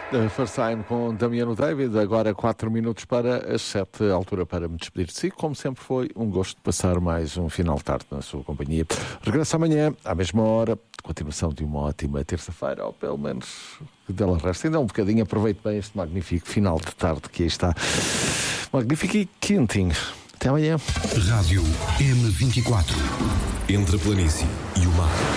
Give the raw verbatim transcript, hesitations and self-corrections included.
Uh, First Time com Damiano David, agora quatro minutos para as sete, altura para me despedir de si. Como sempre foi um gosto de passar mais um final de tarde na sua companhia. Regresso amanhã, à mesma hora, continuação de uma ótima terça-feira, ou pelo menos que dela resta. Ainda um bocadinho, aproveite bem este magnífico final de tarde que aí está. Magnífico e quentinho. Até amanhã. Rádio M vinte e quatro. Entre a planície e o mar.